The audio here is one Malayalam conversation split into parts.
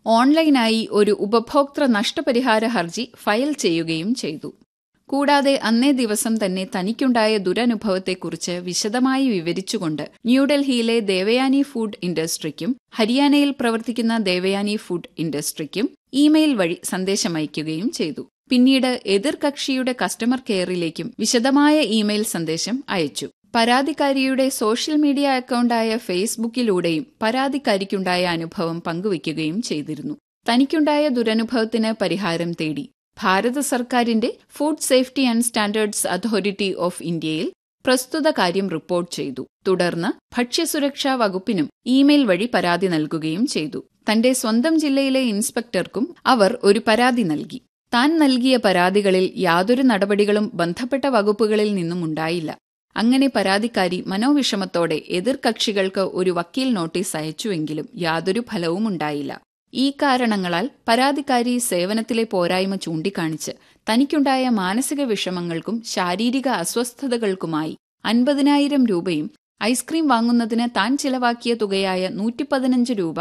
ഓൺലൈനായി ഒരു ഉപഭോക്തൃ നഷ്ടപരിഹാര ഹർജി ഫയൽ ചെയ്യുകയും ചെയ്തു. കൂടാതെ അന്നേ ദിവസം തന്നെ തനിക്കുണ്ടായ ദുരനുഭവത്തെക്കുറിച്ച് വിശദമായി വിവരിച്ചുകൊണ്ട് ന്യൂഡൽഹിയിലെ ദേവയാനി ഫുഡ് ഇൻഡസ്ട്രിക്കും ഹരിയാനയിൽ പ്രവർത്തിക്കുന്ന ദേവയാനി ഫുഡ് ഇൻഡസ്ട്രിക്കും ഇമെയിൽ വഴി സന്ദേശമയക്കുകയും ചെയ്തു. പിന്നീട് എതിർകക്ഷിയുടെ കസ്റ്റമർ കെയറിലേക്കും വിശദമായ ഇമെയിൽ സന്ദേശം അയച്ചു. പരാതിക്കാരിയുടെ സോഷ്യൽ മീഡിയ അക്കൗണ്ടായ ഫേസ്ബുക്കിലൂടെയും പരാതിക്കാരിക്കുണ്ടായ അനുഭവം പങ്കുവയ്ക്കുകയും ചെയ്തിരുന്നു. തനിക്കുണ്ടായ ദുരനുഭവത്തിന് പരിഹാരം തേടി ഭാരത സർക്കാരിന്റെ food safety and standards authority of ഇന്ത്യയിൽ പ്രസ്തുത കാര്യം റിപ്പോർട്ട് ചെയ്തു. തുടർന്ന് ഭക്ഷ്യസുരക്ഷാ വകുപ്പിനും ഇമെയിൽ വഴി പരാതി നൽകുകയും ചെയ്തു. തന്റെ സ്വന്തം ജില്ലയിലെ ഇൻസ്പെക്ടർക്കും അവർ ഒരു പരാതി നൽകി. താൻ നൽകിയ പരാതികളിൽ യാതൊരു നടപടികളും ബന്ധപ്പെട്ട വകുപ്പുകളിൽ നിന്നും ഉണ്ടായില്ല. അങ്ങനെ പരാതിക്കാരി മനോവിഷമത്തോടെ എതിർകക്ഷികൾക്ക് ഒരു വക്കീൽ നോട്ടീസ് അയച്ചുവെങ്കിലും യാതൊരു ഫലവും ഉണ്ടായില്ല. ഈ കാരണങ്ങളാൽ പരാതിക്കാരി സേവനത്തിലെ പോരായ്മ ചൂണ്ടിക്കാണിച്ച് തനിക്കുണ്ടായ മാനസിക വിഷമങ്ങൾക്കും ശാരീരിക അസ്വസ്ഥതകൾക്കുമായി 50,000 രൂപയും ഐസ്ക്രീം വാങ്ങുന്നതിന് താൻ ചിലവാക്കിയ തുകയായ 115 രൂപ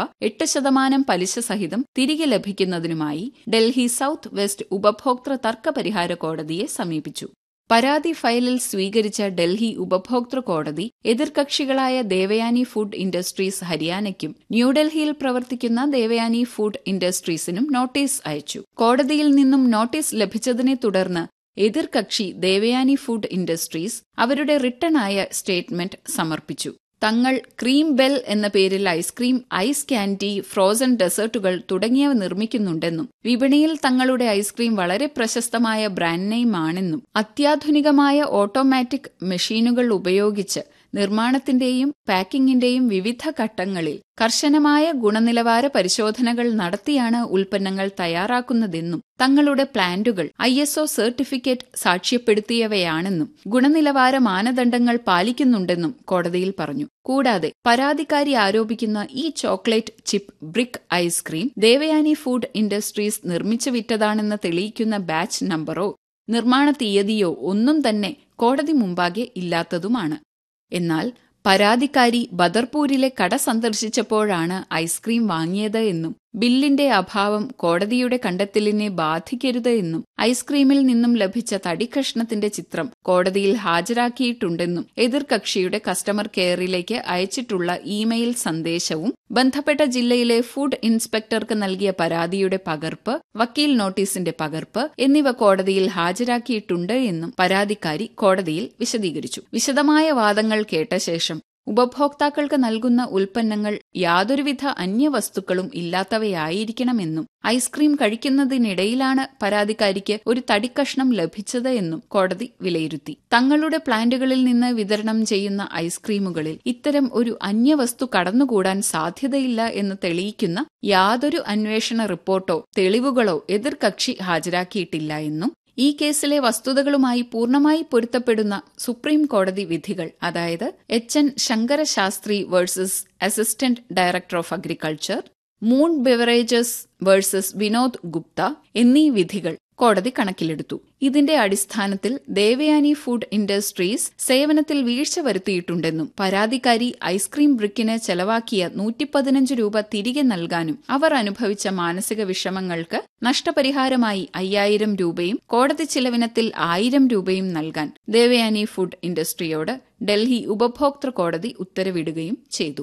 8% പലിശ സഹിതം തിരികെ ലഭിക്കുന്നതിനുമായി ഡൽഹി സൌത്ത് വെസ്റ്റ് ഉപഭോക്തൃ തർക്ക പരിഹാര കോടതിയെ സമീപിച്ചു. പരാതി ഫയലിൽ സ്വീകരിച്ച ഡൽഹി ഉപഭോക്തൃ കോടതി എതിർകക്ഷികളായ ദേവയാനി ഫുഡ് ഇൻഡസ്ട്രീസ് ഹരിയാനയ്ക്കും ന്യൂഡൽഹിയിൽ പ്രവർത്തിക്കുന്ന ദേവയാനി ഫുഡ് ഇൻഡസ്ട്രീസിനും നോട്ടീസ് അയച്ചു. കോടതിയിൽ നിന്നും നോട്ടീസ് ലഭിച്ചതിനെ തുടർന്ന് എതിർകക്ഷി ദേവയാനി ഫുഡ് ഇൻഡസ്ട്രീസ് അവരുടെ റിട്ടണായ സ്റ്റേറ്റ്മെന്റ് സമർപ്പിച്ചു. തങ്ങൾ ക്രീം ബെൽ എന്ന പേരിൽ ഐസ്ക്രീം, ഐസ് ക്യാൻഡി, ഫ്രോസൺ ഡെസേർട്ടുകൾ തുടങ്ങിയവ നിർമ്മിക്കുന്നുണ്ടെന്നും വിപണിയിൽ തങ്ങളുടെ ഐസ്ക്രീം വളരെ പ്രശസ്തമായ ബ്രാൻഡ് നെയിം ആണെന്നും അത്യാധുനികമായ ഓട്ടോമാറ്റിക് മെഷീനുകൾ ഉപയോഗിച്ച് നിർമ്മാണത്തിന്റെയും പാക്കിംഗിന്റെയും വിവിധ ഘട്ടങ്ങളിൽ കർശനമായ ഗുണനിലവാര പരിശോധനകൾ നടത്തിയാണ് ഉൽപ്പന്നങ്ങൾ തയ്യാറാക്കുന്നതെന്നും തങ്ങളുടെ പ്ലാന്റുകൾ ISO സർട്ടിഫിക്കറ്റ് സാക്ഷ്യപ്പെടുത്തിയവയാണെന്നും ഗുണനിലവാര മാനദണ്ഡങ്ങൾ പാലിക്കുന്നുണ്ടെന്നും കോടതിയിൽ പറഞ്ഞു. കൂടാതെ പരാതിക്കാരി ആരോപിക്കുന്ന ഈ chocolate chip brick ice cream Devayani food industries നിർമ്മിച്ചു വിറ്റതാണെന്ന് തെളിയിക്കുന്ന ബാച്ച് നമ്പറോ നിർമ്മാണ തീയതിയോ ഒന്നും തന്നെ കോടതി മുമ്പാകെ ഇല്ലാത്തതുമാണ്. എന്നാൽ പരാതിക്കാരി ബദർപൂരിലെ കട സന്ദർശിച്ചപ്പോഴാണ് ഐസ്ക്രീം വാങ്ങിയത് എന്നും ബില്ലിന്റെ അഭാവം കോടതിയുടെ കണ്ടെത്തലിനെ ബാധിക്കരുത് എന്നും ഐസ്ക്രീമിൽ നിന്നും ലഭിച്ച തടിക്കഷ്ണത്തിന്റെ ചിത്രം കോടതിയിൽ ഹാജരാക്കിയിട്ടുണ്ടെന്നും എതിർകക്ഷിയുടെ കസ്റ്റമർ കെയറിലേക്ക് അയച്ചിട്ടുള്ള ഇമെയിൽ സന്ദേശവും ബന്ധപ്പെട്ട ജില്ലയിലെ ഫുഡ് ഇൻസ്പെക്ടർക്ക് നൽകിയ പരാതിയുടെ പകർപ്പ്, വക്കീൽ നോട്ടീസിന്റെ പകർപ്പ് എന്നിവ കോടതിയിൽ ഹാജരാക്കിയിട്ടുണ്ട് എന്നും പരാതിക്കാരി കോടതിയിൽ വിശദീകരിച്ചു. വിശദമായ വാദങ്ങൾ കേട്ട ശേഷം ഉപഭോക്താക്കൾക്ക് നൽകുന്ന ഉൽപ്പന്നങ്ങൾ യാതൊരുവിധ അന്യവസ്തുക്കളും ഇല്ലാത്തവയായിരിക്കണമെന്നും ഐസ്ക്രീം കഴിക്കുന്നതിനിടയിലാണ് പരാതിക്കാരിക്ക് ഒരു തടിക്കഷ്ണം ലഭിച്ചത് എന്നും കോടതി വിലയിരുത്തി. തങ്ങളുടെ പ്ലാന്റുകളിൽ നിന്ന് വിതരണം ചെയ്യുന്ന ഐസ്ക്രീമുകളിൽ ഇത്തരം ഒരു അന്യവസ്തു കടന്നുകൂടാൻ സാധ്യതയില്ല എന്ന് തെളിയിക്കുന്ന യാതൊരു അന്വേഷണ റിപ്പോർട്ടോ തെളിവുകളോ എതിർകക്ഷി ഹാജരാക്കിയിട്ടില്ല എന്നും ഈ കേസിലെ വസ്തുതകളുമായി പൂർണ്ണമായി പൊരുത്തപ്പെടുന്ന സുപ്രീം കോടതി വിധികൾ, അതായത് HN ശങ്കരശാസ്ത്രി versus assistant director of agriculture, moon beverages versus Vinod Gupta എന്നീ വിധികൾ കോടതി കണക്കിലെടുത്തു. ഇതിന്റെ അടിസ്ഥാനത്തിൽ ദേവയാനി ഫുഡ് ഇൻഡസ്ട്രീസ് സേവനത്തിൽ വീഴ്ച വരുത്തിയിട്ടുണ്ടെന്നും പരാതിക്കാരി ഐസ്ക്രീം ബ്രിക്കിന് ചെലവാക്കിയ 115 രൂപ തിരികെ നൽകാനും അവർ അനുഭവിച്ച മാനസിക വിഷമങ്ങൾക്ക് നഷ്ടപരിഹാരമായി 5000 രൂപയും കോടതി ചിലവിനത്തിൽ 1000 രൂപയും നൽകാൻ ദേവയാനി ഫുഡ് ഇൻഡസ്ട്രിയോട് ഡൽഹി ഉപഭോക്തൃ കോടതി ഉത്തരവിടുകയും ചെയ്തു.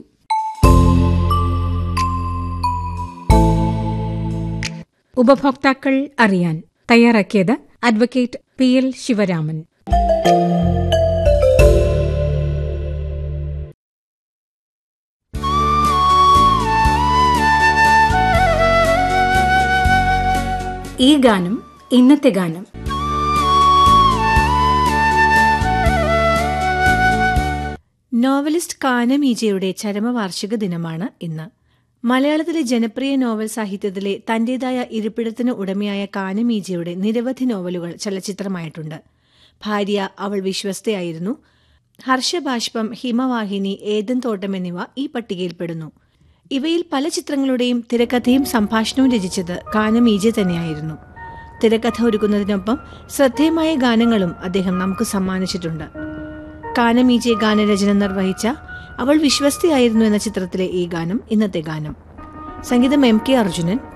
ഉപഭോക്താക്കൾ അറിയാൻ തയ്യാറാക്കിയത് അഡ്വക്കേറ്റ് PL ശിവരാമൻ. ഈ ഗാനം ഇന്നത്തെ ഗാനം. നോവലിസ്റ്റ് കാനം ഈജയുടെ ചരമവാർഷിക ദിനമാണ് ഇന്ന്. മലയാളത്തിലെ ജനപ്രിയ നോവൽ സാഹിത്യത്തിലെ തന്റേതായ ഇരിപ്പിടത്തിന് ഉടമയായ കാനം ഈജയുടെ നിരവധി നോവലുകൾ ചലച്ചിത്രമായിട്ടുണ്ട്. ഭാര്യ, അവൾ വിശ്വസ്തയായിരുന്നു, ഹർഷബാഷ്പം, ഹിമവാഹിനി, ഏദൻ തോട്ടം എന്നിവ ഈ പട്ടികയിൽപ്പെടുന്നു. ഇവയിൽ പല ചിത്രങ്ങളുടെയും തിരക്കഥയും സംഭാഷണവും രചിച്ചത് കാനം ഈജ തന്നെയായിരുന്നു. തിരക്കഥ ഒരുക്കുന്നതിനൊപ്പം ശ്രദ്ധേയമായ ഗാനങ്ങളും അദ്ദേഹം നമുക്ക് സമ്മാനിച്ചിട്ടുണ്ട്. കാനം ഈജെ ഗാനരചന നിർവഹിച്ച അവൾ വിശ്വസ്തയായിരുന്നു എന്ന ചിത്രത്തിലെ ഈ ഗാനം ഇന്നത്തെ ഗാനം. സംഗീതം MK അർജുനൻ,